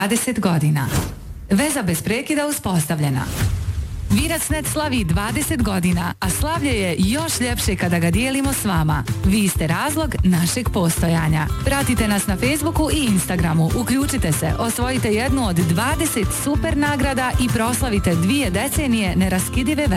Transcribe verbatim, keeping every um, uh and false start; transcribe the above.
dvadeset godina. Veza bez prekida uspostavljena. Viracnet slavi dvadeset godina, a slavlje je još ljepše kada ga dijelimo s vama. Vi ste razlog našeg postojanja. Pratite nas na Facebooku i Instagramu, uključite se, osvojite jednu od dvadeset super nagrada i proslavite dvije decenije neraskidive veze.